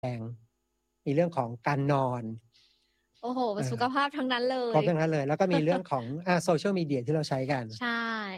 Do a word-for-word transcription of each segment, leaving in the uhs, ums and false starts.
มีเรื่องของการนอนโอ้โฮเออสุขภาพทั้งนั้นเลครยบทั้งนั้นเลย แล้วก็มีเรื่องของ อา Social Media ที่เราใช้กันใช่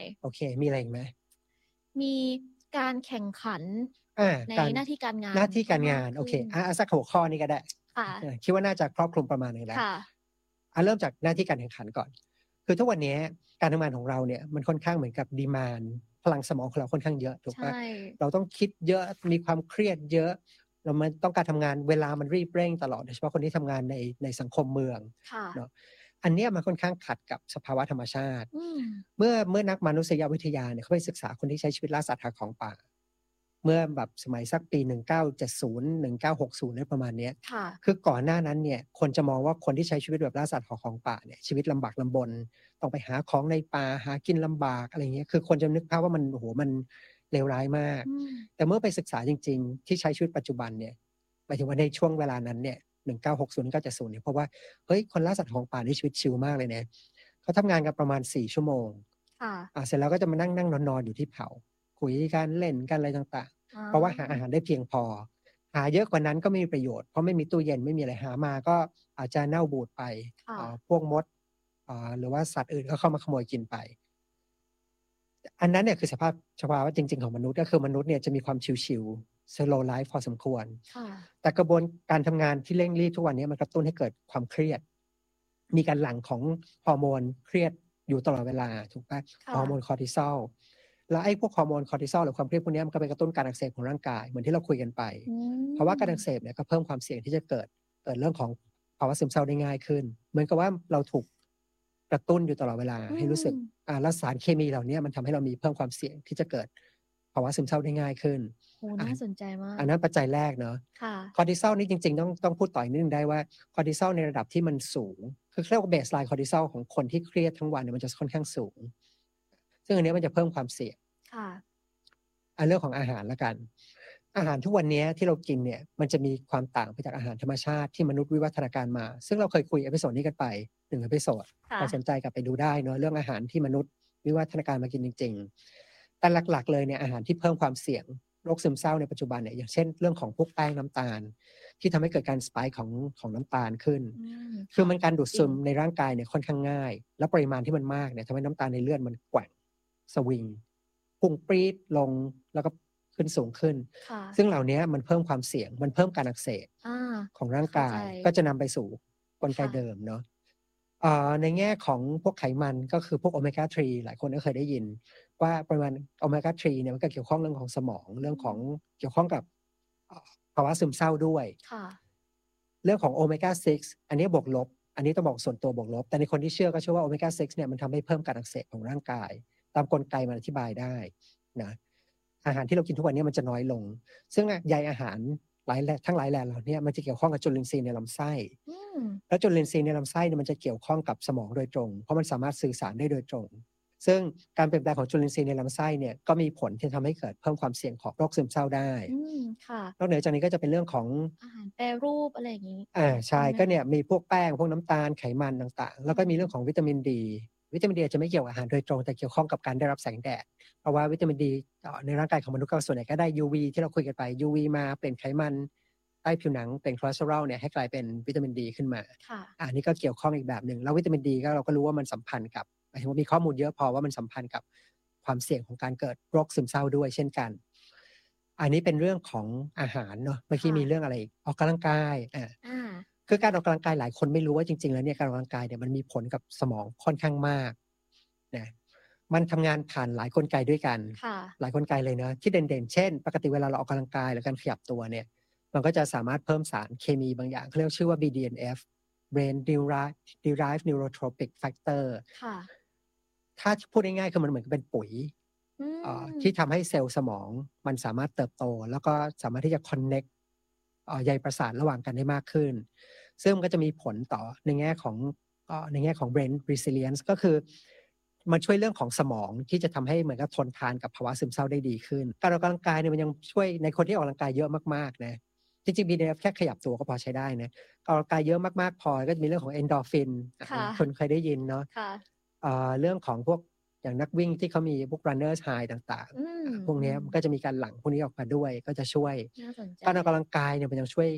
โอเค มีอะไรอีกไหม? มีการแข่งขันอาในการหน้าที่การงาหน้นาที่กก็ารงมาากนขโอึเ้คนอา เอาสักหัวข้อนี้ก็ได้ค่เอะอ คิดว่าน่าจะครอบคลุมประมาณหนึ่งแล้คว่ะอา เริ่มจากหน้าที่การแข่งขันก่อน คือทุกวันเนี้ยการทำงานของเราเนี่ยมันค่อนข้างเหมือนกับ demand พลังสมองของเราค่อนข้างเยอะ ถูใกชเปล่า? ่เราต้องคิดเยอะ มีความเครียดเยอะ เรามันต้องการทำงาน เวลามันรีบเร่งตลอด โดยเฉพาะคนที่ทำงานใน ในสังคมเมืองค่เนะาะ อันเนี้ยมันค่อนข้างขัดกับสภาวะธรรมชาติอืมเมื่อ เมื่อนักมานุษยวิทยาเนี่ยเขาไปศึกษาคนที่ใช้ชีวิตล่าสัตว์หาของป่า เมื่อแบบสมัยสักปี หนึ่งเก้าเจ็ดศูนย์ หนึ่งเก้าหกศูนย์ อะไรประมาณเนี้ยค่ะคือก่อนหน้านั้นเนี่ยคนจะมองว่าคนที่ใช้ชีวิตแบบล่าสัตว์หาของป่าเนี่ยชีวิตลำบากลำบน ต้องไปหาของในป่า หากินลำบาก อะไรอย่างเงี้ย คือคนจะนึกภาพว่ามัน โอ้โฮ มันเลวร้ายมากอืมแต่เมื่อไปศึกษาจริง ๆ ที่ใช้ชีวิตปัจจุบันเนี่ย หมายถึงว่าในช่วงเวลานั้นเนี่ย หนึ่งเก้าหกศูนย์ หนึ่งเก้าเจ็ดศูนย์ เนี่ย พบว่า เฮ้ย คนล่าสัตว์หาของป่านี่ชีวิตชิลมากเลยนะ เขาทำงานกันประมาณ สี่ ชั่วโมงค่ะอ่า เสร็จแล้วก็จะมานั่ง ๆ นอน ๆ อยู่ที่เขา คุยกัน เล่นกัน อะไรต่างอ๋ๆ เพราะว่าหาอาหอารได้เพียงพอ หาเยอะกว่านั้นก็ไม่มีประโยชน์ เพราะไม่มีตู้เย็น ไม่มีอะไร หามาก็อาจจะเน่าบูดไปค่อ่าะพวกมด อ่า หรือว่าสัตว์อื่นก็เข้ามาขโมยกินไป อันนั้นเนี่ยคือสภาพ สภาวะจริง ๆ ของมนุษย์ ก็คือมนุษย์เนี่ยจะมีความชิล ๆ Slow Life พอสมควรค่ะแต่กระบวนการทำงานที่เร่งรีบทุกวันนี้มันกระตุ้นให้เกิดความเครียด มีการหลั่งของฮอร์โมนเครียดอยู่ตลอดเวลา ถูกเปล่า? คฮ่อร์โมะนคอร์ติซอล แล้วไอ้พวกฮอร์โมนคอร์ติซอลหรือความเครียดพวกเนี้ยมันก็ไปกระตุ้นการอักเสบของร่างกาย เหมือนที่เราคุยกันไปอืเพราะว่าการอักมเสบเนี่ยก็เพิ่มความเสี่ยงที่จะเกิด เกิดเรื่องของภาวะซึมเศร้าได้ง่ายขึ้น เหมือนกับว่าเราถูกกระตุ้นอยู่ตลอดเวลาอืให้รู้สึกมอ่า แล้วสารเคมีเหล่าเนี้ยมันทำให้เรามีเพิ่มความเสี่ยงที่จะเกิดภาวะซึมเศร้าได้ง่ายขึ้นโอ้โฮอน่าาสนใจมาอันกนั้นปัจจัยแรกเนาะค่ะคอร์ติซอลนี่จริง ๆ ต้อง ต้องพูดต่ออีกนิดหนึ่งได้ว่า คอร์ติซอลในระดับที่มันสูง คือเขาเรียกว่า Baseline คอร์ติซอลของคนที่เครียดทั้งวันเนี่ยมันจะค่อนข้างสูง ซึ่งอันเนี้ยมันจะเพิ่มความเสี่ยงค่ะอา เรื่องของอาหารแล้วกัน อาหารทุกวันเนี้ยที่เรากินเนี่ยมันจะมีความต่างไปจากอาหารธรรมชาติที่มนุษย์วิวัฒนาการมา ซึ่งเราเคยคุย episode นี้กันไป หนึ่ง episode ค่ใครสนะใจกลับไปดูได้เนาะ เรื่องอาหารที่มนุษย์วิวัฒนาการมากินจริง ๆ แต่หลัก ๆ เลยเนี่ยอาหารที่เพิ่มความเสี่ยงโรคซึมเศร้าในปัจจุบันเนี่ย อย่างเช่น เรื่องของพวกแป้ง น้ำตาล ที่ทำให้เกิดการ spike ของ ของน้ำตาลขึ้นอืมคคือ่ะมันการดูดซจริึงมในร่างกายเนี่ยค่อนข้างง่าย แล้วปริมาณที่มันมากเนี่ยทำให้น้ำตาลในเลือดมันแกว่ง สวิง พุ่งปรี๊ดลง แล้วก็ขึ้น สูงขึ้นค่ซึ่ะงเหล่าเนี้ยมันเพิ่มความเสี่ยง มันเพิ่มการอักเสบอาของร่างเข้าใจกาย ก็จะนำไปสู่กลไกค่เดะิมเนาะ อ่า ในแง่ของพวกไขมัน ก็คือพวก Omega 3 หลายคนก็เคยได้ยินว่าปริมาณ Omega 3 เนี่ยมันก็เกี่ยวข้องเรื่องของสมองอเืรื่องของมเกี่ยวข้องกับ อ่า ภาวะซึมเศร้าด้วยค่ะเรื่องของ Omega 6 อันนี้บวกลบ อันนี้ต้องบอกส่วนตัวบวกลบ แต่ในคนที่เชื่อก็เชื่อว่า Omega 6 เนี่ยมันทำให้เพิ่มการอักเสบของร่างกาย ตามกลไกมันอธิบายได้นะ อาหารที่เรากินทุกวันนี้มันจะน้อยลง ซึ่ง อะ ใยอาหารหลายแหล่ ทั้งหลายแหล่เหล่าเนี้ยมันจะเกี่ยวข้องกับจุลินทรีย์ในลำไส้อืมแล้วจุลินทรีย์ในลำไส้เนี่ยมันจะเกี่ยวข้องกับสมองโดยตรง เพราะมันสามารถสื่อสารได้โดยตรง ซึ่งการเปลี่ยนแปลงของจุลินทรีย์ในลำไส้เนี่ยก็มีผลที่ทำให้เกิดเพิ่มความเสี่ยงของโรคซึมเศร้าได้อืม ค่ะนอกเหนือจากนี้ก็จะเป็นเรื่องของอาหารแปรรูป อะไรอย่างงี้อา ใชใช่่ไหมคก็เนี่ะ? ยมีพวกแป้ง พวกน้ำตาล ไขมันต่าง ๆอแืล้วก็มีเรื่องมของวิตามินดี วิตามินดีอาจจะไม่เกี่ยวกับอาหารโดยตรง แต่เกี่ยวข้องกับการได้รับแสงแดด เพราะว่าวิตามินดี เอ่อ ในร่างกายของมนุษย์ก็ส่วนใหญ่ก็ได้ ยู วี ที่เราคุยกันไป ยู วี มาเปลี่ยนไขมันใต้ผิวหนังเป็นคอเลสเตอรอลเนี่ยให้กลายเป็นวิตามินดีขึ้นมาค่ะอา อันนี้ก็เกี่ยวข้องอีกแบบหนึ่ง แล้ววิตามินดีก็เราก็รู้ว่ามันสัมพันธ์กับ หมายถึงว่ามีข้อมูลเยอะพอว่ามันสัมพันธ์กับความเสี่ยงของการเกิดโรคซึมเศร้าด้วยเช่นกัน อันนี้เป็นเรื่องของอาหารเนาะ เมื่อคกี้่มีะเรื่องอะไรอีก ออกกำลังกาย อาอาคือการออกกำลังกายหลายคนไม่รู้ว่าจริง ๆ แล้วเนี่ยการออกกำลังกายเนี่ยมันมีผลกับสมองค่อนข้างมากนะ มันทำงานผ่านหลายกลไกด้วยกันค่ะหลายกลไกเลยเนาะที่เด่น ๆ เช่น ปกติเวลาเราออกกำลังกายหรือการขยับตัวเนี่ย มันก็จะสามารถเพิ่มสารเคมีบางอย่าง เขาเรียกว่าชื่อว่า บี ดี เอ็น เอฟ Brain Deri Derived Neurotrophic Factor ค่ะถ้า ท พูดง่าย ๆ คือมันเหมือนกับเป็นปุ๋ยอืเอ่อ ที่มทำให้เซลล์สมองมันสามารถเติบโต แล้วก็สามารถที่จะคอนเน็กต์ เอ่อ ใยประสาทระหว่างกันได้มากขึ้น ซึ่งมันก็จะมีผลต่อในแง่ของ เอ่อ ในแง่ของ Brain Resilience ก็คือมันช่วยเรื่องของสมองที่จะทำให้เหมือนกับทนทานกับภาวะซึมเศร้าได้ดีขึ้น การออกกำลังกายเนี่ยมันยังช่วยในคนที่ออกกำลังกายเยอะมาก ๆ นะ จริง ๆ บี ดี เอฟ แค่ขยับตัวก็พอใช้ได้นะ ออกกำลังกายเยอะมาก ๆ พอก็จะมีเรื่องของ Endorphin อ่าค่ะหลายคนเคยได้ยินเนาะค่ะอ่า เรื่องของพวก อย่างนักวิ่งที่เขามีพวก Runners High ต่างอืๆมอ่า พวกเนี้ยมันๆก็จะมีการหลั่งพวกนี้ออกมาด้วย ก็จะช่วยน่าสนใจการออกกำลังกายเนี่ยมันยังช่วย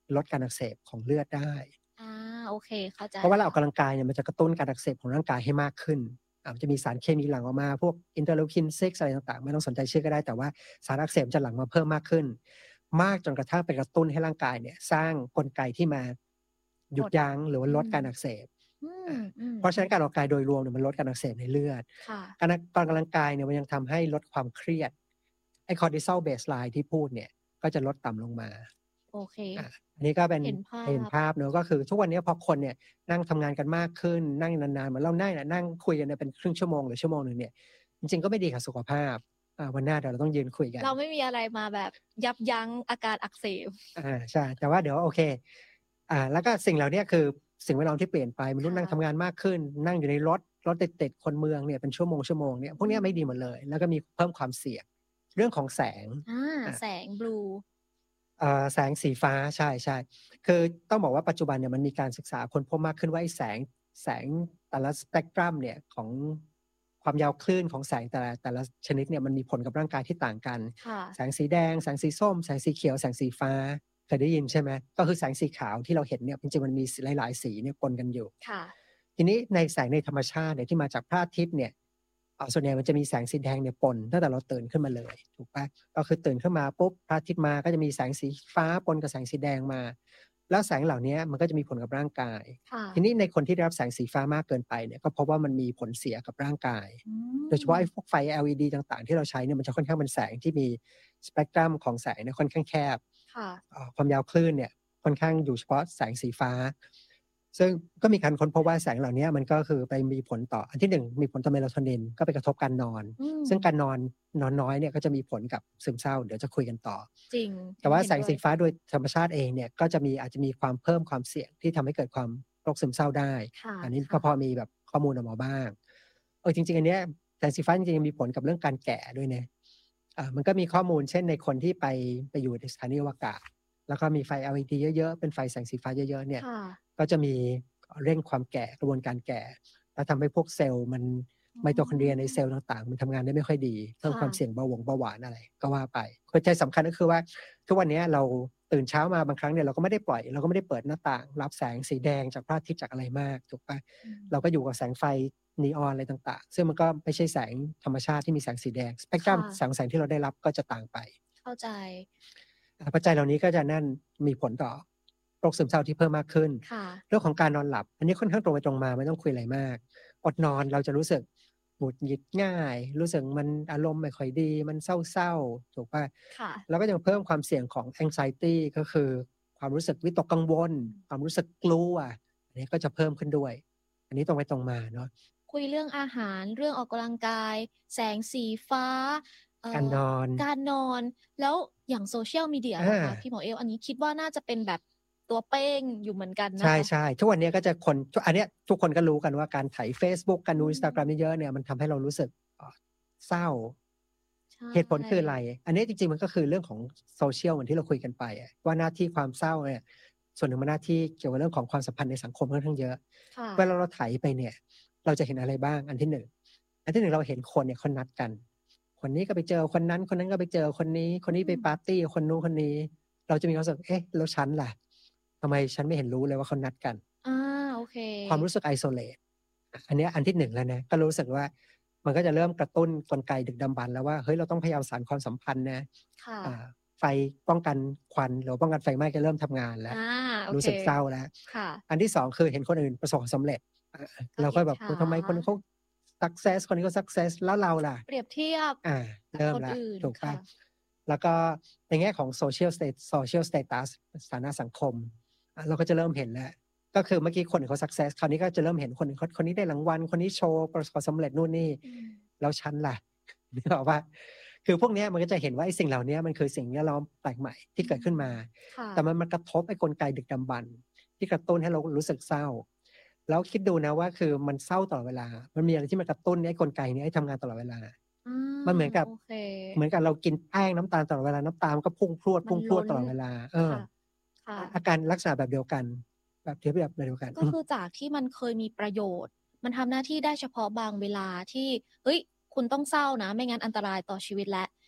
ลดการอักเสบของเลือดได้อา โอเค เข้าใจเพราะว่าเราออกค่กำะลังกายเนี่ยมันจะกระตุ้นการอักเสบของร่างกายให้มากขึ้น อ่า มันจะมีสารเคมีหลั่งออกมา พวก Interleukin ซิกซ์ อะไรต่าง ๆ ไม่ต้องสนใจชื่อก็ได้ แต่ว่าสารอักเสบจะหลั่งมาเพิ่มมากขึ้น มากจนกระทั่งไปกระตุ้นให้ร่างกายเนี่ยสร้างกลไกที่มาหยุกดดยั้ง หรือว่าอืมลดการอักเสบอือาอืเพราะฉะนั้นม ๆการออกกำลังกายโดยรวมเนี่ยมันลดการอักเสบในเลือดค่ะการ อ การออกกำลังกายเนี่ยมันยังทำให้ลดความเครียด ไอ้ Cortisol baseline ที่พูดเนี่ยก็จะลดต่ำลงมาโอเคอา อันนี้ก็เป็นเห็นภาให้เห็นพภาพเนาะ ก็คือทุกวันนี้พอคนเนี่ยนั่งทำงานกันมากขึ้น นั่งนาน ๆ เหมือนเรานั่งน่ะ นั่งคุยกันเนี่ยเป็นครึ่งชั่วโมงหรือชั่วโมงหนึ่งเนี่ย จริง ๆ ก็ไม่ดีกับสุขภาพ อ่า วันหน้าเดี๋ยวเราต้องยืนคุยกันเราไม่มีอะไรมาแบบยับยั้งอาการอักเสบอา ใช่ แต่ว่าเดี๋ยว โอเค อ่า แล้วก็สิ่งเหล่าเนี้ยคือสิ่งแวดล้อมที่เปลี่ยนไป มนุษคย์่นั่งทำะงานมากขึ้น นั่งอยู่ในรถ รถติด ๆ คนเมืองเนี่ยเป็นชั่วโมง ๆ เนี่ย พอวืกเนี้ยไม่ดีหมดมเลย แล้วก็มีเพิ่มความเสี่ยง เรื่องของแสงอาอ่าแสง Blue เอ่อ แสงสีฟ้า ใช่ ๆ คือต้องบอกว่าปัจจุบันเนี่ยมันมีการศึกษาค้นพบมากขึ้นว่าไอ้แสง แสงแต่ละสเปกตรัมเนี่ยของความยาวคลื่นของแสงแต่ละ แต่ละชนิดเนี่ยมันมีผลกับร่างกายที่ต่างกันค่แสะงสีแดง แสงสีส้ม แสงสีเขียว แสงสีฟ้า เคยได้ยินใช่ไหม? ก็คือแสงสีขาวที่เราเห็นเนี่ยจริง ๆ มันมี ส หลาย ๆ สีเนี่ยปนกันอยู่ค่ะทีนี้ในแสงในธรรมชาติเนี่ยที่มาจากพระอาทิตย์เนี่ย อ่า ส่วนใหญ่มันจะมีแสงสีแดงเนี่ยปนตั้งแต่เราตื่นขึ้นมาเลย ถูกเปล่า? ก็คือตื่นขึ้นมาปุ๊บ พระอาทิตย์มาก็จะมีแสงสีฟ้าปนกับแสงสีแดงมา แล้วแสงเหล่าเนี้ยมันก็จะมีผลกับร่างกายค่ทีะนี้ในคนที่ได้รับแสงสีฟ้ามากเกินไปเนี่ยก็พบว่ามันมีผลเสียกับร่างกายอืโดยเฉพาะไอ้มพวกไฟ แอลอีดี ต่าง ๆ ที่เราใช้เนี่ยมันจะค่อนข้างเป็นแสงที่มีสเปกตรัมของแสงเนี่ยค่อนข้างแคบค่ะอ่า ความยาวคลื่นเนี่ยค่อนข้างอยู่เฉพาะแสงสีฟ้า ซึ่งก็มีการค้นพบว่าแสงเหล่าเนี้ยมันก็คือไปมีผลต่อ อันที่ หนึ่ง มีผลต่อ Melatonin ก็ไปกระทบการนอนอืซึ่งมการนอน นอนน้อยเนี่ยก็จะมีผลกับซึมเศร้า เดี๋ยวจะคุยกันต่อจริงแต่ว่าเห็แนดสง้วสียฟ้าโดยธรรมชาติเองเนี่ยก็จะมี อาจจะมีความเพิ่มความเสี่ยงที่ทำให้เกิดความโรคซึมเศร้าได้ค่ะอันนี้คก็่ะพอมีแบบข้อมูลออกมาบ้าง เออ จริง ๆ อันเนี้ยแสงสีฟ้าจริง ๆ มีผลกับเรื่องการแก่ด้วยนะ อ่า มันก็มีข้อมูล เช่น ในคนที่ไป ไปอยู่ในสถานีอวกาศ แล้วก็มีไฟ แอลอีดี เยอะ ๆ เป็นไฟแสงสีฟ้าเยอะ ๆ เนี่ยค่ะก็จะมี เอ่อ เร่งความแก่ กระบวนการแก่ แล้วทำให้พวกเซลล์มันอ๋ Mitochondria ในเซอลล์ต่าง ๆ มันทำงานได้ไม่ค่อยดี เพิ่คม่ความะเสี่ยงเบาหวงเบาหวานอะไรก็ว่าไป หัวใจสำคัญก็คือว่าทุกวันเนี้ยเราตื่นเช้ามาบางครั้งเนี่ยเราก็ไม่ได้ปล่อย เราก็ไม่ได้เปิดหน้าต่างรับแสงสีแดงจากพระอาทิตย์จากอะไรมาก ถูกเปล่า? อืเรามก็อยู่กับแสงไฟนีออนอะไรต่าง ๆ ซึ่งมันก็ไม่ใช่แสงธรรมชาติที่มีแสงสีแดง สเปกคตรั่มะแสง แสงที่เราได้รับก็จะต่างไปเข้าใจอ่า ปัจจัยเหล่านี้ก็จะนั่น มีผลต่อโรคซึมเศร้าที่เพิ่มมากขึ้นค่ะเรื่องของการนอนหลับ อันนี้ค่อนข้างตรงไปตรงมาไม่ต้องคุยอะไรมาก อดนอนเราจะรู้สึกหงุดหงิดง่าย รู้สึกมันอารมณ์ไม่ค่อยดี มันเศร้า ๆ ถูกเปล่า? ค่ะแล้วก็ยังเพิ่มความเสี่ยงของ Anxiety ก็คือความรู้สึกวิตกกังวลอืมความรู้สึกกลัว อันนี้ก็จะเพิ่มขึ้นด้วย อันนี้ตรงไปตรงมาเนาะคุยเรื่องอาหาร เรื่องออกกำลังกาย แสงสีฟ้า เอ่การอนอนการนอน แล้วอย่าง Social Media อล่ะคะาพี่หมวกเอ๊ อันนี้คิดว่าน่าจะเป็นแบบตัวเป้งอยู่เหมือนกันในะคะช่ ๆ ทุกวันนี้ก็จะคน ทุ อันเนี้ยทุกคนก็รู้กันว่าการไถเฟซบุ๊ก การอืดู Instagram มเยอะ ๆ เนี่ยมันทำให้เรารู้สึก เอ่อ เศร้าใชเหตุผลคืออะไร? ่อันนี้จริง ๆ มันก็คือเรื่องของ Social เหมือนที่เราคุยกันไปอะว่าหน้าที่ความเศร้าเนี่ย ส่วนหนึ่งมันหน้าที่เกี่ยวกับเรื่องของความสัมพันธ์ในสังคมค่อนข้างเยอะค่เวะลาเราไถไปเนี่ยเราจะเห็นอะไรบ้าง อันที่ หนึ่ง อันที่ หนึ่ง เราเห็นคนเนี่ยเขานัดกัน คนนี้ก็ไปเจอคนนั้น คนนั้นก็ไปเจอคนนี้ คนนี้อืมไปปาร์ตีกับคนนู้นคนนี้ เราจะมีความรู้สึก เอ๊ะ แล้วฉันล่ะ ทำไมฉันไม่เห็นรู้เลยว่าเขานัดกัน? อา โอเคความรู้สึก isolate อะ อันเนี้ยอันที่ หนึ่ง แล้วนะ ก็รู้สึกว่ามันก็จะเริ่มกระตุ้นกลไกดึกดำบรรพ์แล้วว่า เฮ้ย เราต้องพยายามสานความสัมพันธ์นะค่อ่ะา ไฟป้องกันควัน หรือว่าป้องกันไฟไหม้ก็เริ่มทำงานแล้อวา โอรูเ้คสึกเศร้าแล้วค่ะอันที่ สอง คือเห็นคนอื่นประสบความสำเร็จ อาก็เรากอิจแบบฉโอ้ ทำไมคนาเขา success คนนี้เขา success แล้วเราล่ะ? เปรียบเทียบอากับเริ่มแล้วคนอื่นถูกเคปล่่า? ะแล้วก็ในแง่ของ Social stat Social status สถานะสังคม อา เราก็จะเริ่มเห็นแล้ว ก็คือเมื่อกี้คนอื่นเขา success คราวนี้ก็จะเริ่มเห็นคนอื่นเขา คนนี้ได้รางวัล คนนี้โชว์ประสบความสำเร็จนู่นนี่อืมแล้วฉันล่ะ นึกออกเปล่า? คือพวกเนี้ยมันก็จะเห็นว่าไอ้สิ่งเหล่าเนี้ยมันคือสิ่งแวดล้อมแปลกใหม่ทอืี่เกิดขึ้นมมาค่แต่ะมันมากระทบไอ้กลไกดึกดำบรรพ์ที่กระตุ้นให้เรารู้สึกเศร้า แล้วคิดดูนะว่าคือมันเศร้าตลอดเวลา มันมีอะไรที่มากระตุ้นไอ้กลไกนี้ให้ทำงานตลอดเวลาอามันเหมือนกับโอเคเหมือนกับเรากินแป้งน้ำตาลตลอดเวลา น้ำตาลมันก็พุ่งพรมันลว้ดนๆ ตลอดเวลา เอคอ่ะ ค่อาะอาการลักษณะแบบเดียวกัน แบบที่แบบเดียวกันก็คอืมือจากที่มันเคยมีประโยชน์ มันทำหน้าที่ได้เฉพาะบางเวลาที่ เฮ้ย คุณต้องเศร้านะ ไม่งั้นอันตรายต่อชีวิตแล้ว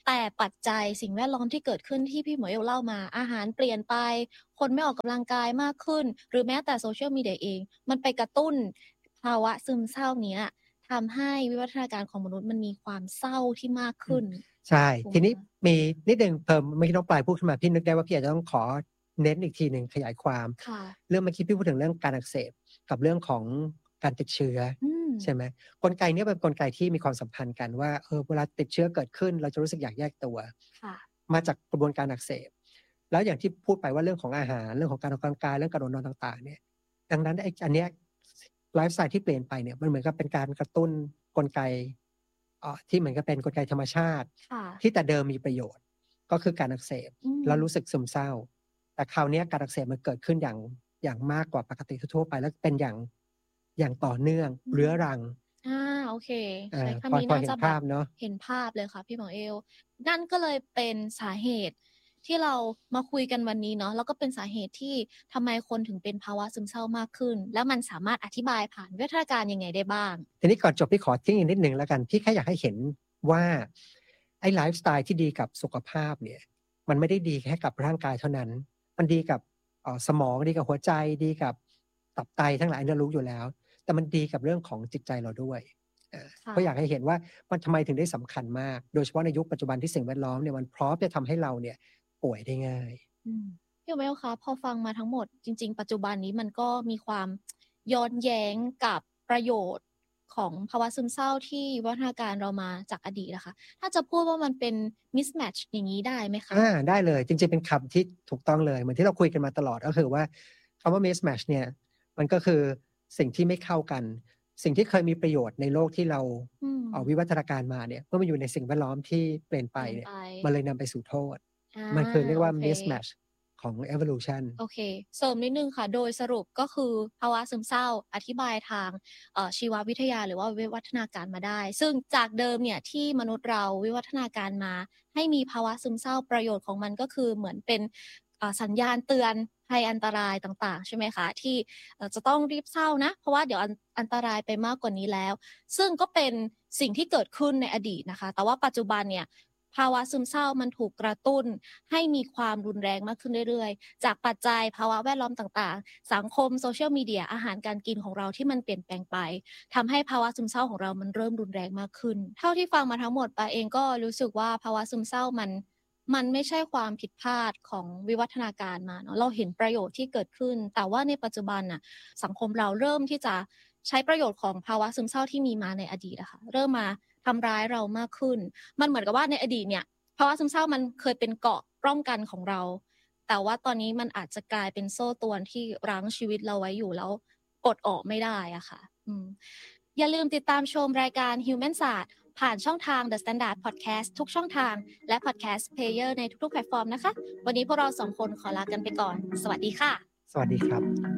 แต่ปัจจัยสิ่งแวดล้อมที่เกิดขึ้นที่พี่หมวยเอลเล่ามาอาหารเปลี่ยนไปคนไม่ออกกำลังกายมากขึ้นหรือแม้แต่โซเชียลมีเดียเองมันไปกระตุ้นภาวะซึมเศร้าเนี้ยทำให้วิวัฒนาการของมนุษย์มันมีความเศร้าที่มากขึ้นใช่ทีนี้มีนิดนึงเพิ่มเมื่อกี้น้องปลายพูดขึ้นมาพี่นึกได้ว่าพี่อาจจะต้องขอเน้นอีกทีหนึ่งขยายความเรื่องเมื่อกี้พี่พูดถึงเรื่องการอักเสบกับเรื่องของการติดเชื้อใช่ไหมกลไกนี้เป็นกลไกที่มีความสัมพันธ์กันว่าเออเวลาติดเชื้อเกิดขึ้นเราจะรู้สึกอยากแยกตัวมาจากกระบวนการอักเสบแล้วอย่างที่พูดไปว่าเรื่องของอาหารเรื่องของการออกกำลังกายเรื่องการนอนต่างๆเนี่ยดังนั้นไอ้อันเนี้ยไลฟ์สไตล์ที่เปลี่ยนไปเนี่ยมันเหมือนกับเป็นการกระตุ้นกลไกที่เหมือนกับเป็นกลไกธรรมชาติที่แต่เดิมมีประโยชน์ก็คือการอักเสบแล้วรู้สึกซึมเศร้าแต่คราวนี้การอักเสบมันเกิดขึ้นอย่างอย่างมากกว่าปกติทั่วไปแล้วเป็นอย่างอย่างต่อเนื่องเรื้อรังอ่าโอเคใช้คำนี้น่าจะแบบเห็นภาพเลยค่ะพี่หมอเอลนั่นก็เลยเป็นสาเหตุที่เรามาคุยกันวันนี้เนาะแล้วก็เป็นสาเหตุที่ทำไมคนถึงเป็นภาวะซึมเศร้ามากขึ้นแล้วมันสามารถอธิบายผ่านวิทยาการยังไงได้บ้างทีนี้ก่อนจบพี่ขอทิ้งอีกนิดนึงแล้วกันพี่แค่อยากให้เห็นว่าไอ้ไลฟ์สไตล์ที่ดีกับสุขภาพเนี่ยมันไม่ได้ดีแค่กับร่างกายเท่านั้นมันดีกับสมองดีกับหัวใจดีกับตับไตทั้งหลายเรารู้อยู่แล้วแต่มันดีกับเรื่องของจิตใจเราด้วยก็อยากให้เห็นว่ามันทำไมถึงได้สำคัญมากโดยเฉพาะในยุคปัจจุบันที่สิ่งแวดล้อมเนี่ยมันพร้อมจะทำให้เราเนี่ยป่วยได้ง่ายพี่เมลคะพอฟังมาทั้งหมดจริงๆปัจจุบันนี้มันก็มีความย้อนแย้งกับประโยชน์ของภาวะซึมเศร้าที่วัฒนาการเรามาจากอดีตนะคะถ้าจะพูดว่ามันเป็น mismatch อย่างนี้ได้ไหมคะอ่าได้เลยจริงๆเป็นคำที่ถูกต้องเลยเหมือนที่เราคุยกันมาตลอดก็คือว่าคำว่า mismatch เนี่ยมันก็คือสิ่งที่ไม่เข้ากันสิ่งที่เคยมีประโยชน์ในโลกที่เราเอาวิวัฒนาการมาเนี่ยเมื่อมันอยู่ในสิ่งแวดล้อมที่เปลี่ยนไปเนี่ยมันเลยนำไปสู่โทษมันคือเรียกว่า mismatch ของ evolution โอเคเสริมนิดนึงค่ะโดยสรุปก็คือภาวะซึมเศร้าอธิบายทางชีววิทยาหรือว่าวิวัฒนาการมาได้ซึ่งจากเดิมเนี่ยที่มนุษย์เราวิวัฒนาการมาให้มีภาวะซึมเศร้าประโยชน์ของมันก็คือเหมือนเป็นสัญญาณเตือนภัยอันตรายต่างๆใช่ไหมคะที่จะต้องรีบเศร้านะเพราะว่าเดี๋ยวอันตรายไปมากกว่านี้แล้วซึ่งก็เป็นสิ่งที่เกิดขึ้นในอดีตนะคะแต่ว่าปัจจุบันเนี่ยภาวะซึมเศร้ามันถูกกระตุ้นให้มีความรุนแรงมากขึ้นเรื่อยๆจากปัจจัยภาวะแวดล้อมต่างๆสังคมโซเชียลมีเดียอาหารการกินของเราที่มันเปลี่ยนแปลงไปทำให้ภาวะซึมเศร้าของเรามันเริ่มรุนแรงมากขึ้นเท่าที่ฟังมาทั้งหมดปาเองก็รู้สึกว่าภาวะซึมเศร้ามันมันไม่ใช่ความผิดพลาดของวิวัฒนาการมาเนาะเราเห็นประโยชน์ที่เกิดขึ้นแต่ว่าในปัจจุบันน่ะสังคมเราเริ่มที่จะใช้ประโยชน์ของภาวะซึมเศร้าที่มีมาในอดีตอะค่ะเริ่มมาทำร้ายเรามากขึ้นมันเหมือนกับว่าในอดีตเนี่ยภาวะซึมเศร้ามันเคยเป็นเกราะป้องกันของเราแต่ว่าตอนนี้มันอาจจะกลายเป็นโซ่ตรวนที่รั้งชีวิตเราไว้อยู่แล้วกดออกไม่ได้อะค่ะอืมอย่าลืมติดตามชมรายการ Human ศาสตร์ผ่านช่องทาง The Standard Podcast ทุกช่องทางและ Podcast Player ในทุกๆแพลตฟอร์มนะคะวันนี้พวกเราสองคนขอลากันไปก่อนสวัสดีค่ะสวัสดีครับ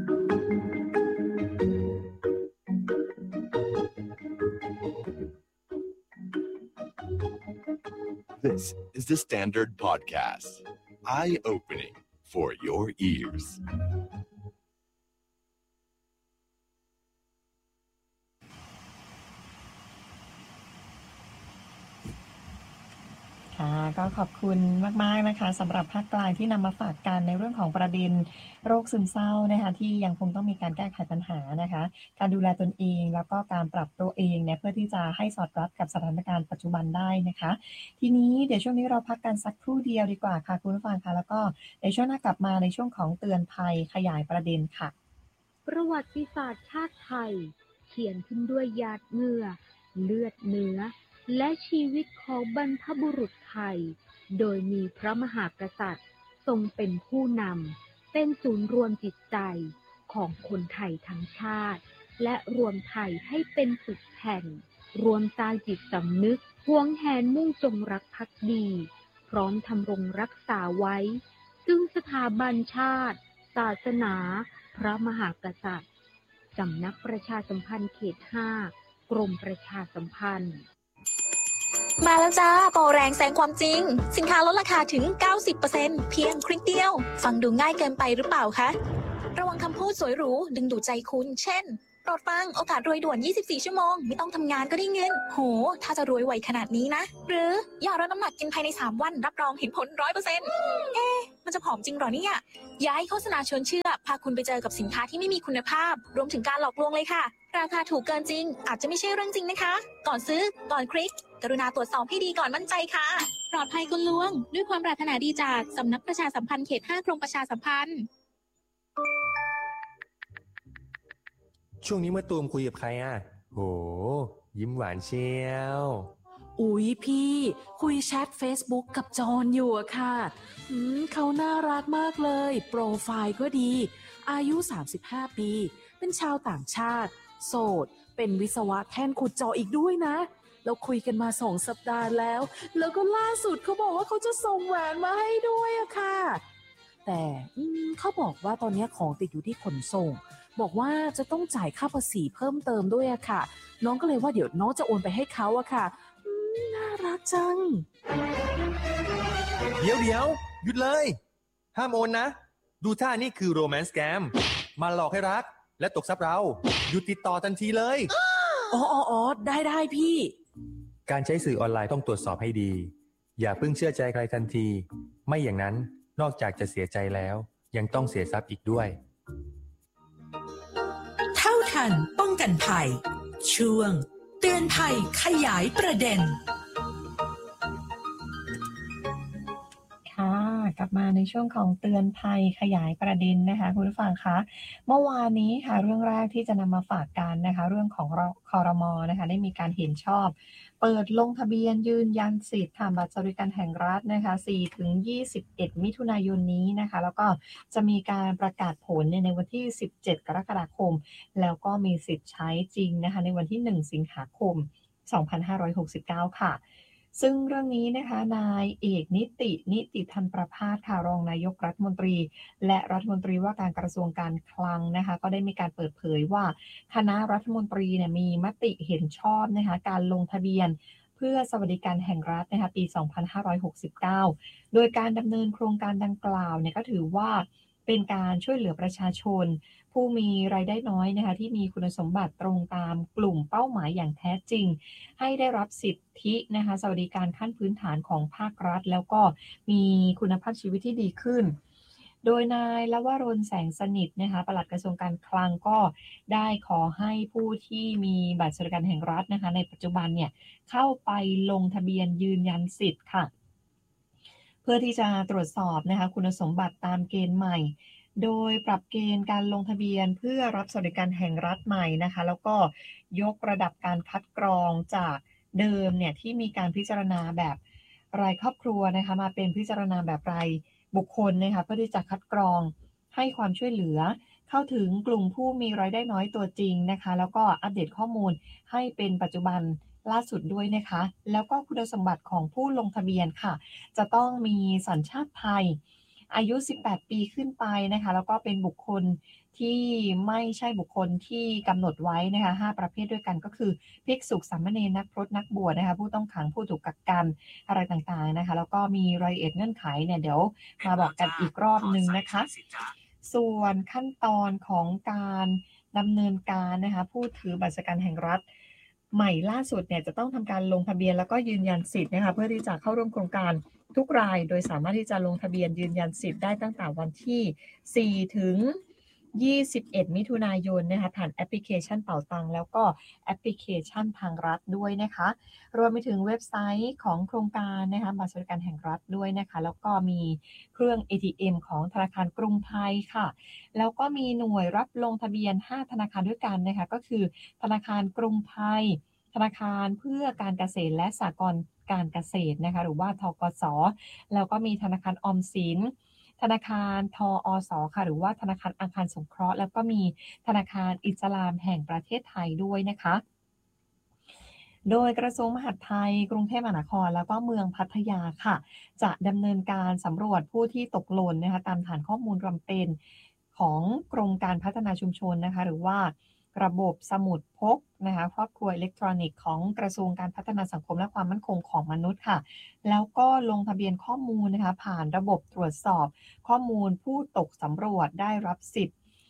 This is the Standard Podcast. Eye-opening for your ears. ค่ะก็ขอบคุณมากๆนะคะสำหรับภาคกลางที่นำมาฝากกันในเรื่องของประเด็นโรคซึมเศร้านะคะที่ยังคงต้องมีการแก้ไขปัญหานะคะการดูแลตนเองแล้วก็การปรับตัวเองเนี่ยเพื่อที่จะให้สอดรับกับสถานการณ์ปัจจุบันได้นะคะทีนี้เดี๋ยวช่วงนี้เราพักกันสักครู่เดียวดีกว่าค่ะคุณผู้ฟังค่ะแล้วก็ในช่วงหน้ากลับมาในช่วงของเตือนภัยขยายประเด็นค่ะประวัติศาสตร์ชาติไทยเขียนขึ้นด้วยหยาดเหงื่อเลือดเนื้อและชีวิตของบรรพบุรุษไทยโดยมีพระมหากษัตริย์ทรงเป็นผู้นำเป็นศูนย์รวมจิตใจของคนไทยทั้งชาติและรวมไทยให้เป็นปึกแผ่นรวมสร้างจิตสำนึกหวงแหนมุ่งจงรักภักดีพร้อมทำรงรักษาไว้ซึ่งสถาบันชาติศาสนาพระมหากษัตริย์สำนักประชาสัมพันธ์เขตห้ากรมประชาสัมพันธ์มาแล้วจ้าโปรแรงแซงความจริงสินค้าลดราคาถึง เก้าสิบเปอร์เซ็นต์ เพียงคลิกเดียวฟังดูง่ายเกินไปหรือเปล่าคะระวังคำพูดสวยหรูดึงดูดใจคุณเช่นโปรดฟังโอกาสรวยด่วนยี่สิบสี่ชั่วโมงไม่ต้องทำงานก็ได้เงินโหถ้าจะรวยไวขนาดนี้นะหรือยาลดน้ำหนักกินภายในสามวันรับรองเห็นผล ร้อยเปอร์เซ็นต์ เอ๊ะมันจะผอมจริงหรอเนี่ยอย่าให้โฆษณาชวนเชื่อพาคุณไปเจอกับสินค้าที่ไม่มีคุณภาพรวมถึงการหลอกลวงเลยค่ะราคาถูกเกินจริงอาจจะไม่ใช่เรื่องจริงนะคะก่อนซื้อก่อนคลิกกรุณาตรวจสอบให้ดีก่อนมั่นใจค่ะปลอดภัยคุณลวงด้วยความปรารถนาดีจากสำนักประชาสัมพันธ์เขตห้ากรมประชาสัมพันธ์ช่วงนี้มาตูมคุยกับใครอ่ะโหยิ้มหวานเชียวอุ๊ยพี่คุยแชท Facebook กับจอนอยู่อะค่ะอืมเขาน่ารักมากเลยโปรไฟล์ก็ดีอายุสามสิบห้าปีเป็นชาวต่างชาติโสดเป็นวิศวะแท่นขุดเจาะอีกด้วยนะเราคุยกันมาสองสัปดาห์แล้วแล้วก็ล่าสุดเขาบอกว่าเขาจะส่งแหวนมาให้ด้วยอะค่ะแต่เขาบอกว่าตอนนี้ของติดอยู่ที่ขนส่งบอกว่าจะต้องจ่ายค่าภาษีเพิ่มเติมด้วยอะค่ะน้องก็เลยว่าเดี๋ยวน้องจะโอนไปให้เขาอะค่ะน่ารักจังเดี๋ยวเดี๋ยวหยุดเลยห้ามโอนนะดูท่านี่คือโรแมนต์สแกมมาหลอกให้รักและตกทรัพย์เราหยุดติดต่อทันทีเลยอ๋ออ๋อได้ได้พี่การใช้สื่อออนไลน์ต้องตรวจสอบให้ดีอย่าเพิ่งเชื่อใจใครทันทีไม่อย่างนั้นนอกจากจะเสียใจแล้วยังต้องเสียทรัพย์อีกด้วยเท่าทันป้องกันภัยช่วงเตือนภัยขยายประเด็นค่ะกลับมาในช่วงของเตือนภัยขยายประเด็นนะคะคุณผู้ฟังคะเมื่อวานนี้ค่ะเรื่องแรกที่จะนำมาฝากกันนะคะเรื่องของครม.นะคะได้มีการเห็นชอบเปิดลงทะเบียนยืนยันสิทธิ์ทางบัตรสวัสดิการแห่งรัฐนะคะ สี่ถึงยี่สิบเอ็ด มิถุนายนนี้นะคะแล้วก็จะมีการประกาศผลในวันที่สิบเจ็ดกรกฎาคมแล้วก็มีสิทธิ์ใช้จริงนะคะในวันที่หนึ่งสิงหาคมสองพันห้าร้อยหกสิบเก้าค่ะซึ่งเรื่องนี้นะคะนายเอกนิตินิติพันธ์ประภาสค่ะรองนายกรัฐมนตรีและรัฐมนตรีว่าการกระทรวงการคลังนะคะก็ได้มีการเปิดเผยว่าคณะรัฐมนตรีเนี่ยมีมติเห็นชอบนะคะการลงทะเบียนเพื่อสวัสดิการแห่งรัฐนะคะปีสองพันห้าร้อยหกสิบเก้าโดยการดำเนินโครงการดังกล่าวเนี่ยก็ถือว่าเป็นการช่วยเหลือประชาชนผู้มีรายได้น้อยนะคะที่มีคุณสมบัติตรงตามกลุ่มเป้าหมายอย่างแท้จริงให้ได้รับสิทธินะคะสวัสดิการขั้นพื้นฐานของภาครัฐแล้วก็มีคุณภาพชีวิตที่ดีขึ้นโดยนายลวรนแสงสนิทนะคะปลัดกระทรวงการคลังก็ได้ขอให้ผู้ที่มีบัตรสวัสดิการแห่งรัฐนะคะในปัจจุบันเนี่ยเข้าไปลงทะเบียนยืนยันสิทธิ์ค่ะเพื่อที่จะตรวจสอบนะคะคุณสมบัติตามเกณฑ์ใหม่โดยปรับเกณฑ์การลงทะเบียนเพื่อรับสวัสดิการแห่งรัฐใหม่นะคะแล้วก็ยกระดับการคัดกรองจากเดิมเนี่ยที่มีการพิจารณาแบบรายครอบครัวนะคะมาเป็นพิจารณาแบบรายบุคคลนะคะเพื่อที่จะคัดกรองให้ความช่วยเหลือเข้าถึงกลุ่มผู้มีรายได้น้อยตัวจริงนะคะแล้วก็อัปเดตข้อมูลให้เป็นปัจจุบันล่าสุดด้วยนะคะแล้วก็คุณสมบัติของผู้ลงทะเบียนค่ะจะต้องมีสัญชาติไทยอายุสิบแปดปีขึ้นไปนะคะแล้วก็เป็นบุคคลที่ไม่ใช่บุคคลที่กำหนดไว้นะคะห้าประเภทด้วยกันก็คือภิกษุสามเณรนักพรตนักบวชนะคะผู้ต้องขังผู้ถูกกักกันอะไรต่างๆนะคะแล้วก็มีรายละเอียดเงื่อนไขเนี่ยเดี๋ยวมาบอกกันอีกรอบนึงนะคะส่วนขั้นตอนของการดำเนินการนะคะผู้ถือบัตรสวัสดิการแห่งรัฐใหม่ล่าสุดเนี่ยจะต้องทำการลงทะเบียนแล้วก็ยืนยันสิทธิ์นะคะเพื่อที่จะเข้าร่วมโครงการทุกรายโดยสามารถที่จะลงทะเบียนยืนยันสิทธิ์ได้ตั้งแต่วันที่สี่ถึงยี่สิบเอ็ดมิถุนายนนะคะผ่านแอปพลิเคชันเป๋าตังแล้วก็แอปพลิเคชันทางรัฐด้วยนะคะรวมไปถึงเว็บไซต์ของโครงการนะคะบัตรสวัสดิการแห่งรัฐด้วยนะคะแล้วก็มีเครื่อง เอ ที เอ็ม ของธนาคารกรุงไทยค่ะแล้วก็มีหน่วยรับลงทะเบียนห้าธนาคารด้วยกันนะคะก็คือธนาคารกรุงไทยธนาคารเพื่อการเกษตรและสหกรณ์การเกษตรนะคะหรือว่าธกส.แล้วก็มีธนาคารออมสินธนาคารทอส.ค่ะหรือว่าธนาคารอาคารสงเคราะห์แล้วก็มีธนาคารอิสลามแห่งประเทศไทยด้วยนะคะโดยกระทรวงมหาดไทยกรุงเทพมหานครแล้วก็เมืองพัทยาค่ะจะดำเนินการสำรวจผู้ที่ตกหล่นนะคะตามฐานข้อมูลจำเป็นของโครงการพัฒนาชุมชนนะคะหรือว่าระบบสมุดพกนะคะครอบครัวอิเล็กทรอนิกส์ของกระทรวงการพัฒนาสังคมและความมั่นคงของมนุษย์ค่ะแล้วก็ลงทะเบียนข้อมูลนะคะผ่านระบบตรวจสอบข้อมูลผู้ตกสำรวจได้รับสิทธิ์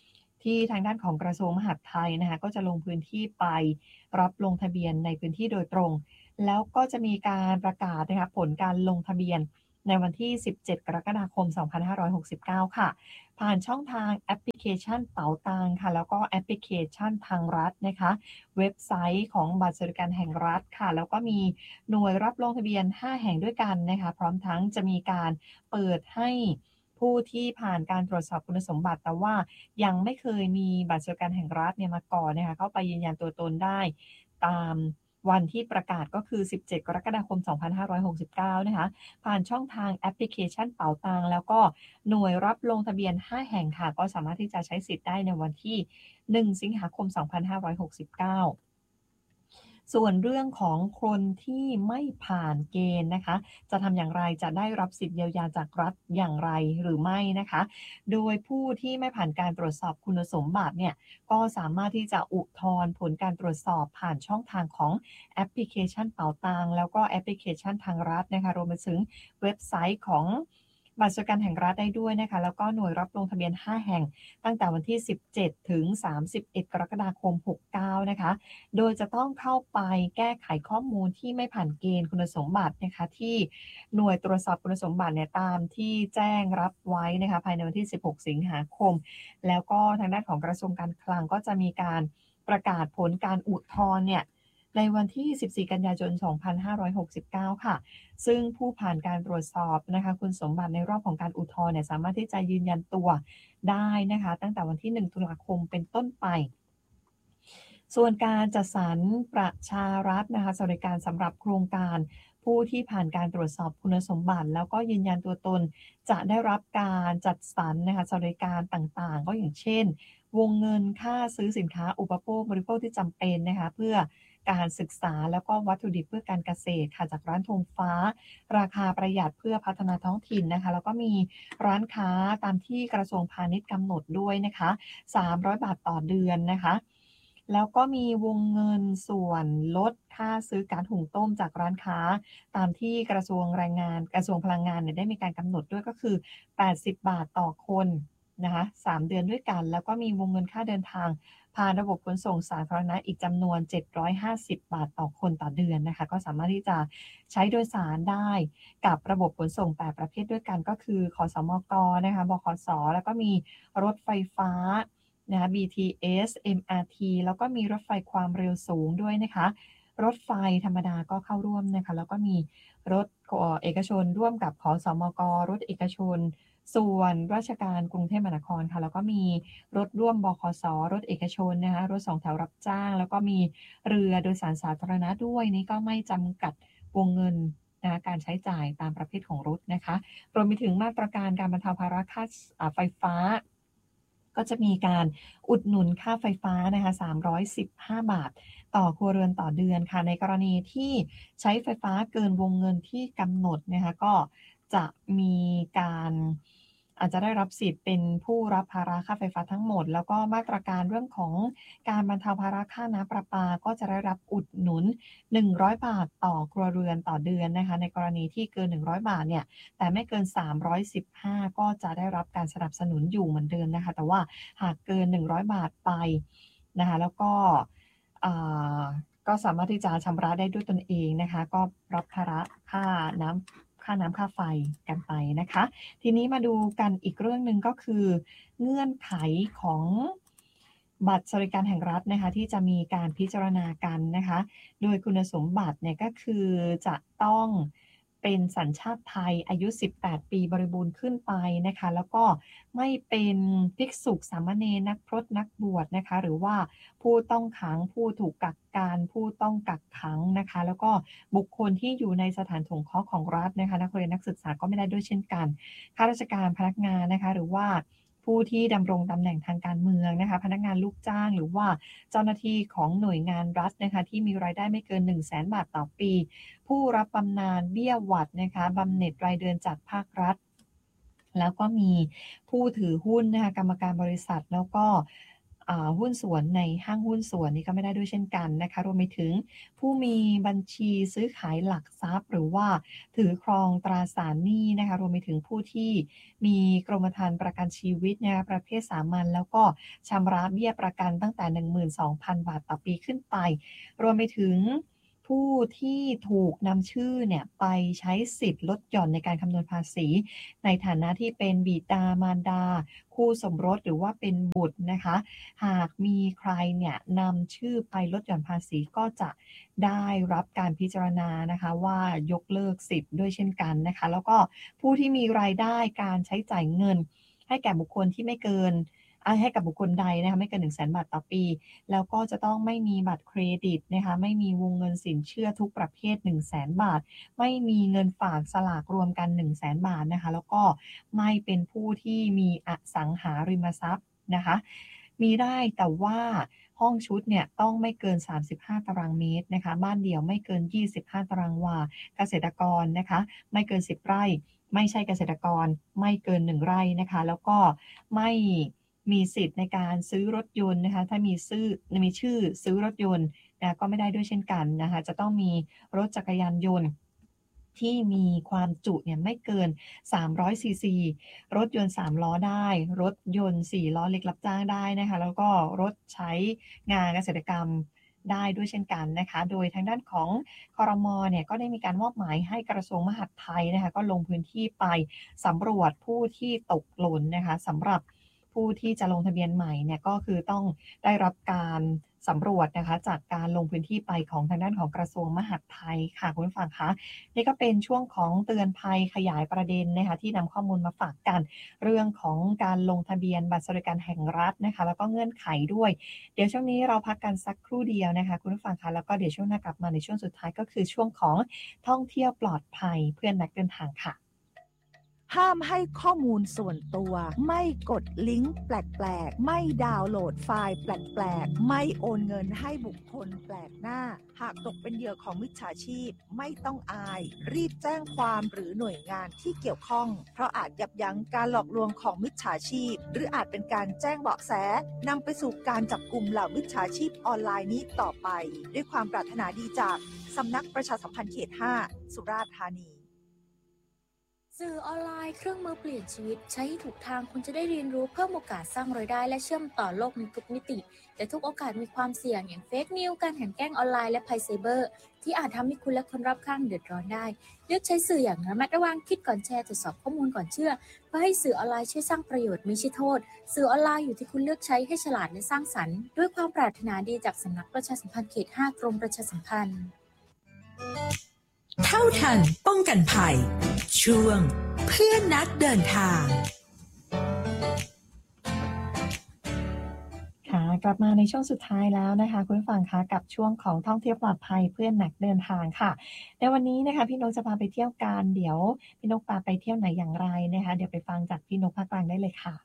ที่ทางด้านของกระทรวงมหาดไทยนะคะก็จะลงพื้นที่ไปรับลงทะเบียนในพื้นที่โดยตรงแล้วก็จะมีการประกาศนะคะผลการลงทะเบียนในวันที่สิบเจ็ดกรกฎาคมสองพันห้าร้อยหกสิบเก้าค่ะผ่านช่องทางแอปพลิเคชันเป๋าตังค่ะแล้วก็แอปพลิเคชันทางรัฐนะคะเว็บไซต์ของบัตรสวัสดิการแห่งรัฐค่ะแล้วก็มีหน่วยรับลงทะเบียนห้าแห่งด้วยกันนะคะพร้อมทั้งจะมีการเปิดให้ผู้ที่ผ่านการตรวจสอบคุณสมบัติแต่ว่ายังไม่เคยมีบัตรสวัสดิการแห่งรัฐเนี่ยมาก่อนนะคะเข้าไปยืนยันตัวตนได้ตามวันที่ประกาศก็คือสิบเจ็ดกรกฎาคมสองพันห้าร้อยหกสิบเก้านะคะผ่านช่องทางแอปพลิเคชันเป๋าตังแล้วก็หน่วยรับลงทะเบียนห้าแห่งค่ะก็สามารถที่จะใช้สิทธิ์ได้ในวันที่หนึ่งสิงหาคมสองพันห้าร้อยหกสิบเก้าส่วนเรื่องของคนที่ไม่ผ่านเกณฑ์นะคะจะทำอย่างไรจะได้รับสิทธิเยียวยาจากรัฐอย่างไรหรือไม่นะคะโดยผู้ที่ไม่ผ่านการตรวจสอบคุณสมบัติเนี่ยก็สามารถที่จะอุทธรณ์ผลการตรวจสอบผ่านช่องทางของแอปพลิเคชันเป๋าตังแล้วก็แอปพลิเคชันทางรัฐนะคะรวมไปถึงเว็บไซต์ของบัตรสวัสดิการแห่งรัฐได้ด้วยนะคะแล้วก็หน่วยรับลงทะเบียนห้าแห่งตั้งแต่วันที่สิบเจ็ดถึงสามสิบเอ็ดกรกฎาคมหกสิบเก้านะคะโดยจะต้องเข้าไปแก้ไขข้อมูลที่ไม่ผ่านเกณฑ์คุณสมบัตินะคะที่หน่วยตรวจสอบคุณสมบัติเนี่ยตามที่แจ้งรับไว้นะคะภายในวันที่สิบหกสิงหาคมแล้วก็ทางด้านของกระทรวงการคลังก็จะมีการประกาศผลการอุทธรณ์เนี่ยในวันที่สิบสี่กันยายนสองพันห้าร้อยหกสิบเก้าค่ะซึ่งผู้ผ่านการตรวจสอบนะคะคุณสมบัติในรอบของการอุทธรณ์เนี่ยสามารถที่จะยืนยันตัวได้นะคะตั้งแต่วันที่หนึ่งตุลาคมเป็นต้นไปส่วนการจัดสรรประชารัฐนะคะสวัสดิการสำหรับโครงการผู้ที่ผ่านการตรวจสอบคุณสมบัติแล้วก็ยืนยันตัวตนจะได้รับการจัดสรรนะคะสวัสดิการต่างๆก็อย่างเช่นวงเงินค่าซื้อสินค้าอุปโภคบริโภคที่จำเป็นนะคะเพื่อการศึกษาแล้วก็วัตถุดิบเพื่อการเกษตรค่ะจากร้านธงฟ้าราคาประหยัดเพื่อพัฒนาท้องถิ่นนะคะแล้วก็มีร้านค้าตามที่กระทรวงพาณิชย์กำหนดด้วยนะคะสามร้อยบาทต่อเดือนนะคะแล้วก็มีวงเงินส่วนลดค่าซื้อก๊าซหุงต้มจากร้านค้าตามที่กระทรวงแรงงานกระทรวงพลังงานเนี่ยได้มีการกำหนดด้วยก็คือแปดสิบบาทต่อคนนะคะสามเดือนด้วยกันแล้วก็มีวงเงินค่าเดินทางผ่านระบบขนส่งสาธารณะอีกจำนวนเจ็ดร้อยห้าสิบบาทต่อคนต่อเดือนนะคะก็สามารถที่จะใช้โดยสารได้กับระบบขนส่งแปดประเภทด้วยกันก็คือขสมกนะคะบขสแล้วก็มีรถไฟฟ้านะคะ บี ที เอส เอ็ม อาร์ ที แล้วก็มีรถไฟความเร็วสูงด้วยนะคะรถไฟธรรมดาก็เข้าร่วมนะคะแล้วก็มีรถเอกชนร่วมกับขสมกรถเอกชนส่วนราชการกรุงเทพมหานครค่ะแล้วก็มีรถร่วมบขสรถเอกชนนะคะรถสองแถวรับจ้างแล้วก็มีเรือโดยสารสาธารณะด้วยนี่ก็ไม่จำกัดวงเงินนะการใช้จ่ายตามประเภทของรถนะคะรวมไปถึงมาตรการการบรรเทาภาระค่าไฟฟ้าก็จะมีการอุดหนุนค่าไฟฟ้านะคะสามร้อยสิบห้าบาทต่อครัวเรือนต่อเดือนค่ะในกรณีที่ใช้ไฟฟ้าเกินวงเงินที่กำหนดนะคะก็จะมีการอาจจะได้รับสิทธิ์เป็นผู้รับภาระค่าไฟฟ้าทั้งหมดแล้วก็มาตรการเรื่องของการบรรเทาภาระค่าน้ำประปาก็จะได้รับอุดหนุนหนึ่งร้อยบาทต่อครัวเรือนต่อเดือนนะคะในกรณีที่เกินหนึ่งร้อยบาทเนี่ยแต่ไม่เกินสามร้อยสิบห้าก็จะได้รับการสนับสนุนอยู่เหมือนเดิมนะคะแต่ว่าหากเกินหนึ่งร้อยบาทไปนะคะแล้วก็ก็สามารถที่จะชำระได้ด้วยตนเองนะคะก็รับภาระค่าน้ำค่าน้ำค่าไฟกันไปนะคะทีนี้มาดูกันอีกเรื่องหนึ่งก็คือเงื่อนไขของบัตรสวัสดิการแห่งรัฐนะคะที่จะมีการพิจารณากันนะคะโดยคุณสมบัติเนี่ยก็คือจะต้องเป็นสัญชาติไทยอายุสิบแปดปีบริบูรณ์ขึ้นไปนะคะแล้วก็ไม่เป็นภิกษุสามเณรนักพรตนักบวชนะคะหรือว่าผู้ต้องขังผู้ถูกกักกันผู้ต้องกักขังนะคะแล้วก็บุคคลที่อยู่ในสถานสงเคราะห์ของรัฐนะคะนักเรียนนักศึกษาก็ไม่ได้ด้วยเช่นกันข้าราชการพนักงานนะคะหรือว่าผู้ที่ดำรงตำแหน่งทางการเมืองนะคะพนักงานลูกจ้างหรือว่าเจ้าหน้าที่ของหน่วยงานรัฐนะคะที่มีรายได้ไม่เกิน หนึ่งแสนบาทต่อปีผู้รับบำนาญเบี้ยหวัดนะคะบำเหน็จรายเดือนจากภาครัฐแล้วก็มีผู้ถือหุ้นนะคะกรรมการบริษัทแล้วก็หุ้นส่วนในห้างหุ้นส่วนนี้ก็ไม่ได้ด้วยเช่นกันนะคะรวมไปถึงผู้มีบัญชีซื้อขายหลักทรัพย์หรือว่าถือครองตราสารหนี้นะคะรวมไปถึงผู้ที่มีกรมธรรม์ประกันชีวิตนะคะประเภทสามัญแล้วก็ชำระเบี้ยประกันตั้งแต่ หนึ่งหมื่นสองพัน บาทต่อปีขึ้นไปรวมไปถึงผู้ที่ถูกนำชื่อเนี่ยไปใช้สิทธิ์ลดหย่อนในการคำนวณภาษีในฐานะที่เป็นบิดามารดาคู่สมรสหรือว่าเป็นบุตรนะคะหากมีใครเนี่ยนำชื่อไปลดหย่อนภาษีก็จะได้รับการพิจารณานะคะว่ายกเลิกสิทธิ์ด้วยเช่นกันนะคะแล้วก็ผู้ที่มีรายได้การใช้จ่ายเงินให้แก่บุคคลที่ไม่เกินให้กับบุคคลใดนะคะไม่เกิน หนึ่งแสน บาทต่อปีแล้วก็จะต้องไม่มีบัตรเครดิตนะคะไม่มีวงเงินสินเชื่อทุกประเภท หนึ่งแสน บาทไม่มีเงินฝากสลากรวมกัน หนึ่งแสน บาทนะคะแล้วก็ไม่เป็นผู้ที่มีอสังหาริมทรัพย์นะคะมีได้แต่ว่าห้องชุดเนี่ยต้องไม่เกินสามสิบห้าตารางเมตรนะคะบ้านเดี่ยวไม่เกินยี่สิบห้าตารางวาเกษตรกรนะคะไม่เกินสิบไร่ไม่ใช่เกษตรกรไม่เกินหนึ่งไร่นะคะแล้วก็ไม่มีสิทธิ์ในการซื้อรถยนต์นะคะถ้ามีซื้อมีชื่อซื้อรถยนต์นะก็ไม่ได้ด้วยเช่นกันนะคะจะต้องมีรถจักรยานยนต์ที่มีความจุเนี่ยไม่เกินสามร้อยซีซีรถยนต์สามล้อได้รถยนต์สี่ล้อเล็กรับจ้างได้นะคะแล้วก็รถใช้งานเกษตรกรรมได้ด้วยเช่นกันนะคะโดยทางด้านของครม.เนี่ยก็ได้มีการมอบหมายให้กระทรวงมหาดไทยนะคะก็ลงพื้นที่ไปสำรวจผู้ที่ตกหล่นนะคะสำหรับผู้ที่จะลงทะเบียนใหม่เนี่ยก็คือต้องได้รับการสำรวจนะคะจากการลงพื้นที่ไปของทางด้านของกระทรวงมหาดไทยค่ะคุณผู้ฟังคะนี่ก็เป็นช่วงของเตือนภัยขยายประเด็นนะคะที่นำข้อมูลมาฝากกันเรื่องของการลงทะเบียนบัตรสวัสดิการแห่งรัฐนะคะแล้วก็เงื่อนไขด้วยเดี๋ยวช่วงนี้เราพักกันสักครู่เดียวนะคะคุณผู้ฟังคะแล้วก็เดี๋ยวช่วงหน้ากลับมาในช่วงสุดท้ายก็คือช่วงของท่องเที่ยวปลอดภัยเพื่อนนักเดินทางค่ะห้ามให้ข้อมูลส่วนตัวไม่กดลิงก์แปลกๆไม่ดาวน์โหลดไฟล์แปลกๆไม่โอนเงินให้บุคคลแปลกหน้าหากตกเป็นเหยื่อของมิจฉาชีพไม่ต้องอายรีบแจ้งความหรือหน่วยงานที่เกี่ยวข้องเพราะอาจยับยั้งการหลอกลวงของมิจฉาชีพหรืออาจเป็นการแจ้งเบาะแสนำไปสู่การจับกุมเหล่ามิจฉาชีพออนไลน์นี้ต่อไปด้วยความปรารถนาดีจากสำนักประชาสัมพันธ์เขตห้าสุราษฎร์ธานีสื่อออนไลน์เครื่องมือเปลี่ยนชีวิตใช้ถูกทางคุณจะได้เรียนรู้เพิ่มโอกาสสร้างรายได้และเชื่อมต่อโลกในทุกมิติแต่ทุกโอกาสมีความเสี่ยงอย่างเฟกนิวส์การแข่งแกล้งออนไลน์และภัยไซเบอร์ที่อาจทำให้คุณและคนรอบข้างเดือดร้อนได้เลือกใช้สื่ออย่างระมัดระวังคิดก่อนแชร์ตรวจสอบข้อมูลก่อนเชื่อเพื่อให้สื่อออนไลน์ช่วยสร้างประโยชน์ไม่ใช่โทษสื่อออนไลน์อยู่ที่คุณเลือกใช้ให้ฉลาดและสร้างสรรค์ด้วยความปรารถนาดีจากสำนักประชาสัมพันธ์เขตห้ากรมประชาสัมพันธ์เท่าทันป้องกันภัยช่วงเพื่อนนักเดินทางค่ะกลับมาในช่วงสุดท้ายแล้วนะคะคุณผู้ฟังคะกับช่วงของท่องเที่ยวปลอดภัยเพื่อนนักเดินทางค่ะในวันนี้นะคะพี่นกจะพาไปเที่ยวกันเดี๋ยวพี่นกพาไปเที่ยวไหนอย่างไรนะคะเดี๋ยวไปฟังจากพี่นกภาคกลางได้เลยค่ะ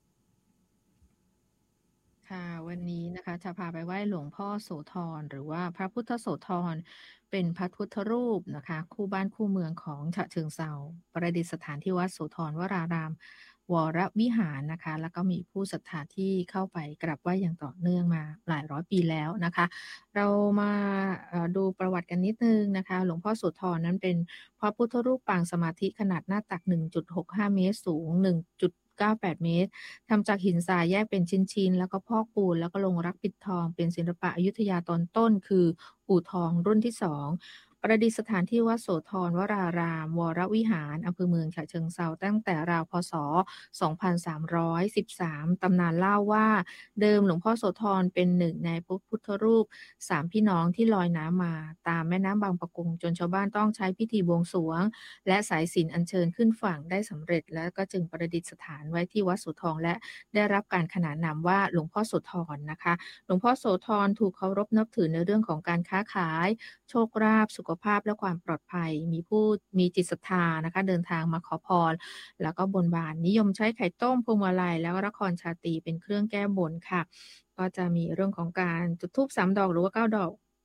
ค่ะวันนี้นะคะจะพาไปไหว้หลวงพ่อโสธรหรือว่าพระพุทธโสธรเป็นพระพุทธรูปนะคะคู่บ้านคู่เมืองของฉะเชิงเทราประดิษฐานที่วัดโสธรวรารามวรวิหารนะคะแล้วก็มีผู้ศรัทธาที่เข้าไปกราบไหว้อย่างต่อเนื่องมาหลายร้อยปีแล้วนะคะเรามาดูประวัติกันนิดนึงนะคะหลวงพ่อโสธรนั้นเป็นพระพุทธรูปปางสมาธิขนาดหน้าตัก หนึ่งจุดหกห้า เมตรสูง หนึ่งจุดเก้าแปด เมตรทำจากหินทรายแยกเป็นชิ้นๆแล้วก็พอกปูนแล้วก็ลงรักปิดทองเป็นศิลปะอยุธยาตอนต้นคืออู่ทองรุ่นที่สองประดิษฐานที่วัดโสธรวรารามวรวิหารอำเภอเมืองฉะเชิงเทราตั้งแต่ราวพ.ศ. สองพันสามร้อยสิบสามตำนานเล่าว่าเดิมหลวงพ่อโสธรเป็นหนึ่งในพระพุทธรูปสามพี่น้องที่ลอยน้ำมาตามแม่น้ำบางปะกงจนชาวบ้านต้องใช้พิธีบวงสรวงและสายสิญจน์อัญเชิญขึ้นฝั่งได้สำเร็จแล้วก็จึงประดิษฐานไว้ที่วัดโสธรและได้รับการขนานนามว่าหลวงพ่อโสธรนะคะหลวงพ่อโสธรถูกเคารพนับถือในเรื่องของการค้าขายโชคลาภสุขภาพและความปลอดภัยมีผู้มีจิตศรัทธานะคะเดินทางมาขอพรแล้วก็บนบานนิยมใช้ไข่ต้มพวงมาลัยแล้วละครชาตรีเป็นเครื่องแก้บนค่ะก็จะมีเรื่องของการจุดธูปสามดอกหรือว่าเก้าดอก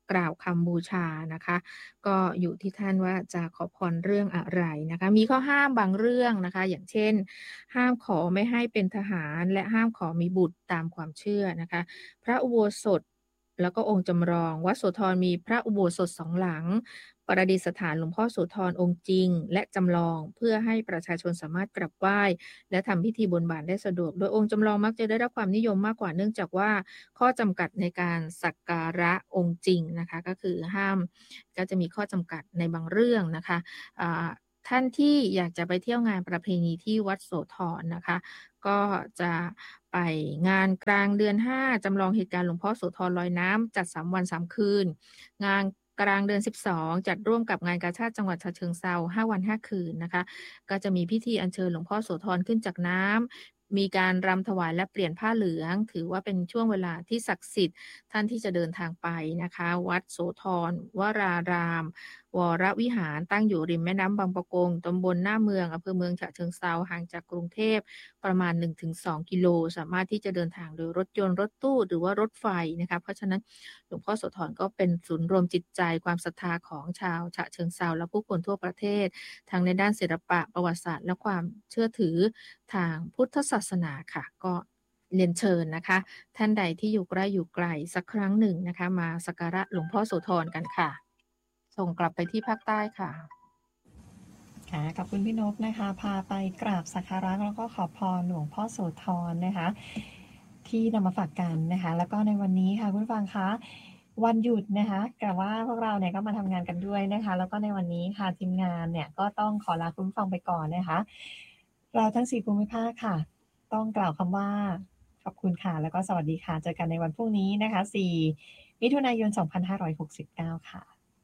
กล่าวคำบูชานะคะก็อยู่ที่ท่านว่าจะขอพรเรื่องอะไรนะคะมีข้อห้ามบางเรื่องนะคะอย่างเช่นห้ามขอไม่ให้เป็นทหารและห้ามขอมีบุตรตามความเชื่อนะคะพระอุโบสถแล้วก็องค์จำลองวัดโสธรมีพระอุโบสถสองหลังประดิษฐานหลวงพ่อโสธรองค์จริงและจำลองเพื่อให้ประชาชนสามารถกราบไหว้และทำพิธีบนบานได้สะดวกโดยองค์จำลองมักจะได้รับความนิยมมากกว่าเนื่องจากว่าข้อจำกัดในการสักการะองค์จริงนะคะก็คือห้ามก็จะมีข้อจำกัดในบางเรื่องนะคะท่านที่อยากจะไปเที่ยวงานประเพณีที่วัดโสธรนะคะก็จะไปงานกลางเดือนห้าจำลองเหตุการณ์หลวงพ่อโสธรลอยน้ำจัดสามวันสามคืนงานกลางเดือนสิบสองจัดร่วมกับงานกาชาดจังหวัดฉะเชิงเทราห้าวันห้าคืนนะคะก็จะมีพิธีอัญเชิญหลวงพ่อโสธรขึ้นจากน้ำมีการรำถวายและเปลี่ยนผ้าเหลืองถือว่าเป็นช่วงเวลาที่ศักดิ์สิทธิ์ท่านที่จะเดินทางไปนะคะวัดโสธรวรารามวรวิหารตั้งอยู่ริมแม่น้ำบางปะกงตำบลหน้าเมืองอำเภอเมืองฉะเชิงเทราห่างจากกรุงเทพประมาณ หนึ่งถึงสอง กิโลสามารถที่จะเดินทางโดยรถยนต์รถตู้หรือว่ารถไฟนะคะเพราะฉะนั้นหลวงพ่อโสธรก็เป็นศูนย์รวมจิตใจความศรัทธาของชาวฉะเชิงเทราและผู้คนทั่วประเทศทั้งในด้านศิลปะประวัติศาสตร์และความเชื่อถือทางพุทธศาสนาค่ะก็เรียนเชิญนะคะท่านใดที่อยู่ใกล้อยู่ไกลสักครั้งหนึ่งนะคะมาสักการะหลวงพ่อโสธรกันค่ะส่งกลับไปที่ภาคใต้ค่ะค่ะขอบคุณพี่นพนะคะพาไปกราบสักการะแล้วก็ขอพรหลวงพ่อโสธรนะคะที่นำมาฝากกันนะคะแล้วก็ในวันนี้ค่ะคุณผู้ฟังคะวันหยุดนะคะแต่ว่าพวกเราเนี่ยก็มาทำงานกันด้วยนะคะแล้วก็ในวันนี้ค่ะทีมงานเนี่ยก็ต้องขอลาคุณผู้ฟังไปก่อนนะคะเราทั้งสี่ภูมิภาคค่ะต้องกล่าวคำว่าขอบคุณค่ะแล้วก็สวัสดีค่ะเจอกันในวันพรุ่งนี้นะคะสี่มิถุนายนสองพันห้าร้อยหกสิบเก้าค่ะ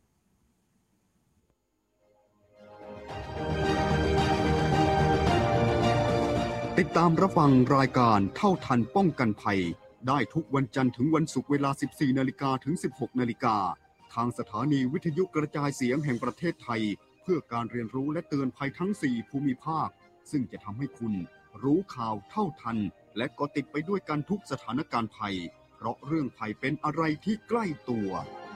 ติดตามรับฟังรายการเท่าทันป้องกันภัยได้ทุกวันจันทร์ถึงวันศุกร์เวลา สิบสี่นาฬิกา ถึง สิบหกนาฬิกา ทางสถานีวิทยุกระจายเสียงแห่งประเทศไทยเพื่อการเรียนรู้และเตือนภัยทั้งสี่ภูมิภาคซึ่งจะทำให้คุณรู้ข่าวเท่าทันและก็ติดไปด้วยกันทุกสถานการณ์ภัยเพราะเรื่องภัยเป็นอะไรที่ใกล้ตัว